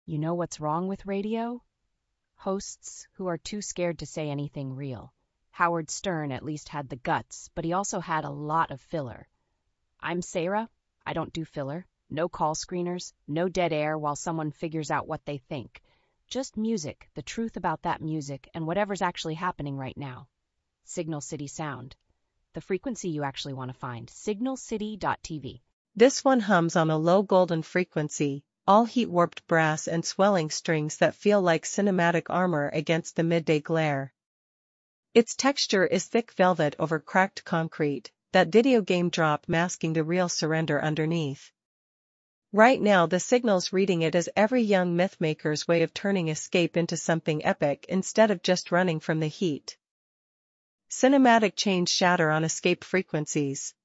You know what's wrong with radio? Hosts who are too scared to say anything real. Howard Stern at least had the guts, but he also had a lot of filler. I'm Sarah. I don't do filler. No call screeners, no dead air while someone figures out what they think. Just music, the truth about that music, and whatever's actually happening right now. Signal City Sound. The frequency you actually want to find, signalcity.tv. This one hums on a low golden frequency, all heat-warped brass and swelling strings that feel like cinematic armor against the midday glare. Its texture is thick velvet over cracked concrete, that video game drop masking the real surrender underneath. Right now the signal's reading it as every young mythmaker's way of turning escape into something epic instead of just running from the heat. Cinematic chains shatter on escape frequencies.